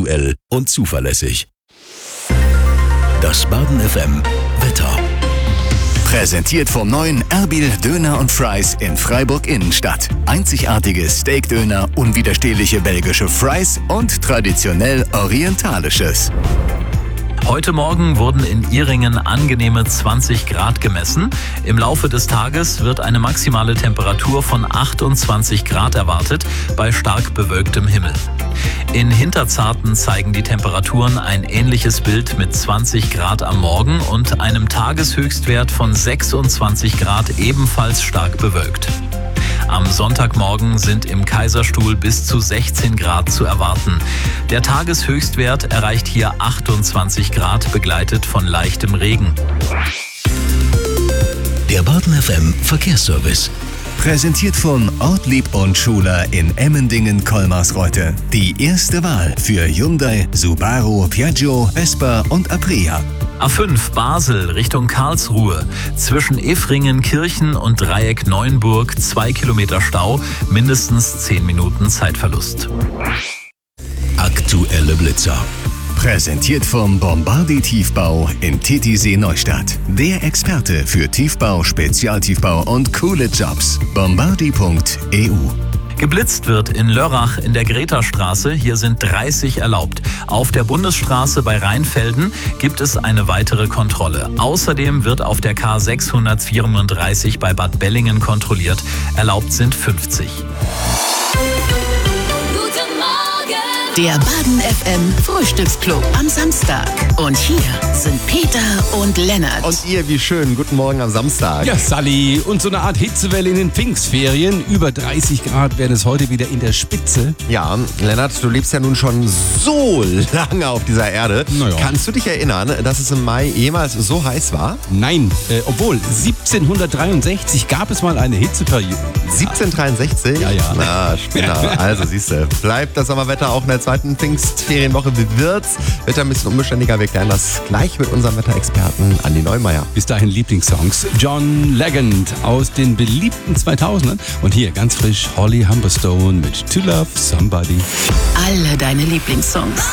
aktuell und zuverlässig. Das Baden FM Wetter. Präsentiert vom neuen Erbil Döner und Fries in Freiburg Innenstadt. Einzigartige Steakdöner, unwiderstehliche belgische Fries und traditionell orientalisches. Heute Morgen wurden in Ihringen angenehme 20 Grad gemessen. Im Laufe des Tages wird eine maximale Temperatur von 28 Grad erwartet, bei stark bewölktem Himmel. In Hinterzarten zeigen die Temperaturen ein ähnliches Bild mit 20 Grad am Morgen und einem Tageshöchstwert von 26 Grad, ebenfalls stark bewölkt. Am Sonntagmorgen sind im Kaiserstuhl bis zu 16 Grad zu erwarten. Der Tageshöchstwert erreicht hier 28 Grad, begleitet von leichtem Regen. Der Baden FM Verkehrsservice. Präsentiert von Ortlieb und Schuler in Emmendingen-Kolmarsreuth. Die erste Wahl für Hyundai, Subaru, Piaggio, Vespa und Aprilia. A5 Basel Richtung Karlsruhe. Zwischen Effringen-Kirchen und Dreieck Neuenburg 2 Kilometer Stau, mindestens 10 Minuten Zeitverlust. Aktuelle Blitzer. Präsentiert vom Bombardi Tiefbau in Titisee Neustadt. Der Experte für Tiefbau, Spezialtiefbau und coole Jobs. Bombardi.eu. Geblitzt wird in Lörrach in der Gretastraße. Hier sind 30 erlaubt. Auf der Bundesstraße bei Rheinfelden gibt es eine weitere Kontrolle. Außerdem wird auf der K 634 bei Bad Bellingen kontrolliert. Erlaubt sind 50. Der Baden FM Frühstücksclub am Samstag. Und hier sind Peter und Lennart. Und ihr, wie schön. Guten Morgen am Samstag. Ja, Sally. Und so eine Art Hitzewelle in den Pfingstferien. Über 30 Grad werden es heute wieder in der Spitze. Ja, Lennart, du lebst ja nun schon so lange auf dieser Erde. Naja. Kannst du dich erinnern, dass es im Mai jemals so heiß war? Nein, obwohl 1763 gab es mal eine Hitzeperiode. 1763? Ja, ja. Na, Spinner. Also siehst du, bleibt das Sommerwetter auch in der zweiten Pfingstferienwoche. Wie wird's? Wird ein bisschen unbeständiger. Wir klären das gleich mit unserem Wetterexperten Andi Neumeier. Bis dahin Lieblingssongs. John Legend aus den beliebten 2000ern. Und hier ganz frisch Holly Humberstone mit To Love Somebody. Alle deine Lieblingssongs.